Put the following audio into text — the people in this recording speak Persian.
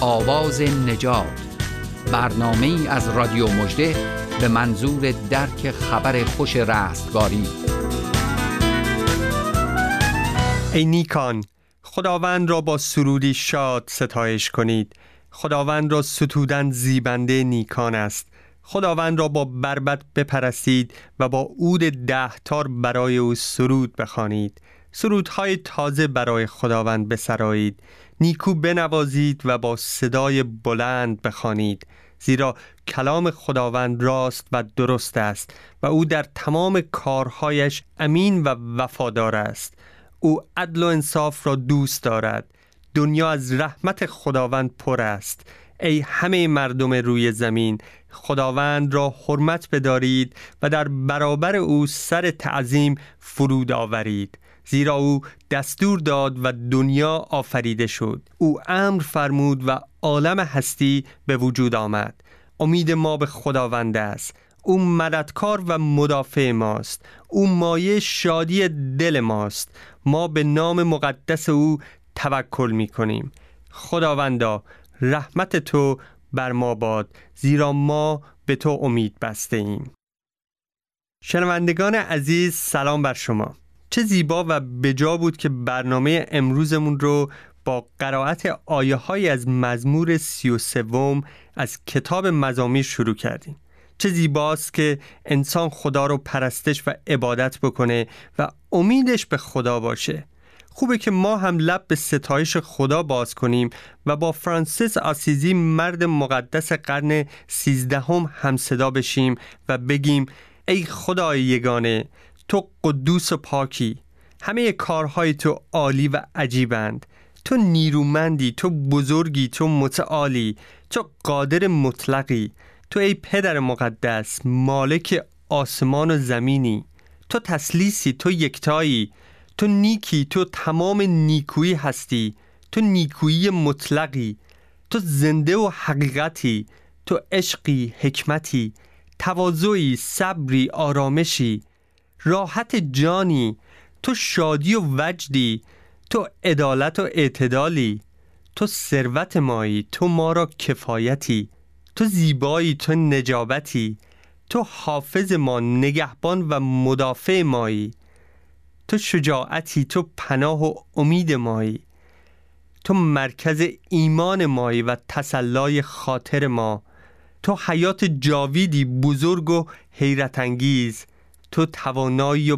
آواز نجات، برنامه‌ای از رادیو مژده به منظور درک خبر خوش رستگاری. ای نیکان، خداوند را با سرودی شاد ستایش کنید. خداوند را ستودن زیبنده نیکان است. خداوند را با بربط بپرستید و با عود 10 تار برای او سرود بخوانید. سرودهای تازه برای خداوند بسرایید. نیکو بنوازید و با صدای بلند بخوانید، زیرا کلام خداوند راست و درست است و او در تمام کارهایش امین و وفادار است. او عدل و انصاف را دوست دارد. دنیا از رحمت خداوند پر است. ای همه مردم روی زمین، خداوند را حرمت بدارید و در برابر او سر تعظیم فرود آورید. زیرا او دستور داد و دنیا آفریده شد. او امر فرمود و عالم هستی به وجود آمد. امید ما به خداوند است. او مددکار و مدافع ماست. او مایه شادی دل ماست. ما به نام مقدس او توکل می کنیم. خداوندا، رحمت تو بر ما باد، زیرا ما به تو امید بسته ایم. شنوندگان عزیز، سلام بر شما. چه زیبا و بجا بود که برنامه امروزمون رو با قرائت آیه‌های از مزمور 33 از کتاب مزامیر شروع کردیم. چه زیباست که انسان خدا رو پرستش و عبادت بکنه و امیدش به خدا باشه. خوبه که ما هم لب به ستایش خدا باز کنیم و با فرانسیس آسیزی، مرد مقدس قرن 13 هم صدا بشیم و بگیم: ای خدای یگانه، تو قدوس و پاکی، همه کارهای تو عالی و عجیبند. تو نیرومندی، تو بزرگی، تو متعالی، تو قادر مطلقی. تو ای پدر مقدس، مالک آسمان و زمینی. تو تثلیثی، تو یکتایی، تو نیکی، تو تمام نیکویی هستی. تو نیکویی مطلقی، تو زنده و حقیقتی، تو عشقی، حکمتی، تواضعی، صبری، آرامشی، راحت جانی، تو شادی و وجدی، تو عدالت و اعتدالی، تو ثروت مایی، تو ما را کفایتی، تو زیبایی، تو نجابتی، تو حافظ ما، نگهبان و مدافع مایی، تو شجاعتی، تو پناه و امید مایی، تو مرکز ایمان مایی و تسلای خاطر ما، تو حیات جاویدی، بزرگ و حیرت انگیز، تو توانایی و